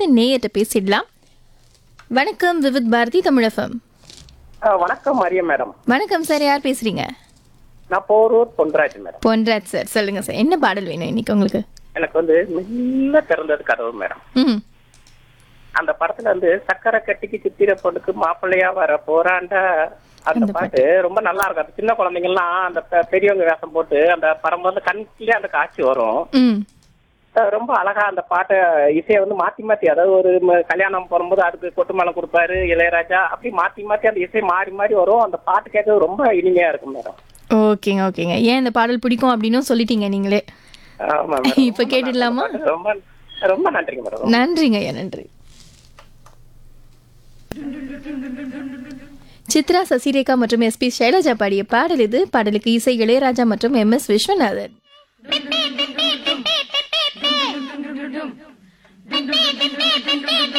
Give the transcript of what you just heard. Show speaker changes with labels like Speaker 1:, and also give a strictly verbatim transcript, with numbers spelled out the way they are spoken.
Speaker 1: அடுத்த நேயர்கிட்ட பேசிடலாம். வணக்கம் விவித் பாரதி தமிழகம்.
Speaker 2: வணக்கம் மரியம் மேடம்.
Speaker 1: வணக்கம் சார், யார் பேசுறீங்க?
Speaker 2: நான் போரூர் பொன்ராஜ் மேடம்.
Speaker 1: பொன்ராஜ் சார், சொல்லுங்க சார், என்ன பாடல் வேணும் இன்னைக்கு உங்களுக்கு?
Speaker 2: எனக்கு வந்து மெல்ல திறந்தது கதவு மேடம்.
Speaker 1: ம்
Speaker 2: அந்த படத்துல வந்து சக்கரை கட்டிக்கு சித்திர பொண்ணுக்கு மாப்பிள்ளையா வர போறாண்டா அந்த
Speaker 1: அந்த
Speaker 2: பாட்டு ரொம்ப நல்லா இருக்கும். அந்த சின்ன குழந்தைங்கலாம் அந்த பெ- பெரியவங்க வேஷம் போட்டு அந்த படம் வந்து கண்ணிலே அந்த காட்சி வரும்.
Speaker 1: ம்
Speaker 2: அஹ் ரொம்ப அழகா அந்த பாட்டை இசையை வந்து மாத்தி மாத்தி, அதாவது ஒரு ம- கல்யாணம் போகும்போது அதுக்கு கொட்டு மேளம் கொடுப்பாரு இளையராஜா, அப்படி மாத்தி மாத்தி அந்த இசை மாறி மாறி வரும். அந்த பாட்டு கேட்கறது ரொம்ப இனிமையா இருக்கும் மேடம்.
Speaker 1: ஓகேங்க ஓகேங்க. ஏன் இந்த பாடல் பிடிக்கும் அப்படின்னு சொல்லிட்டீங்க நீங்களே.
Speaker 2: ஆமா மேடம்.
Speaker 1: இப்ப கேட்டுடலாமா?
Speaker 2: ரொம்ப ரொம்ப நன்றிங்க மேடம்.
Speaker 1: நன்றிங்க ஐயா, நன்றி. சித்ரா, சசிரேகா மற்றும் எஸ்பி சைலஜா பாடிய பாடல் இது. பாடலுக்கு இசை இளையராஜா மற்றும் M S Viswanathan.
Speaker 3: Beep beep beep beep beep beep beep beep. Beep beep beep beep beep beep.